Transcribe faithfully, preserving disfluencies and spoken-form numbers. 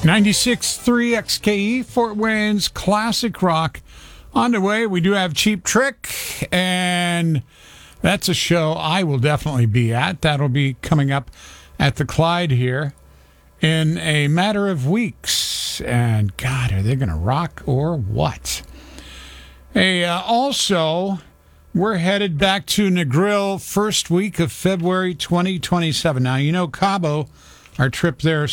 ninety-six point three X K E, Fort Wayne's classic rock. On the way, we do have Cheap Trick, and that's a show I will definitely be at. That'll be coming up at the Clyde here in a matter of weeks. And God, are they going to rock or what? Hey, uh, also, we're headed back to Negril first week of February twenty twenty-seven. Now, you know Cabo, our trip there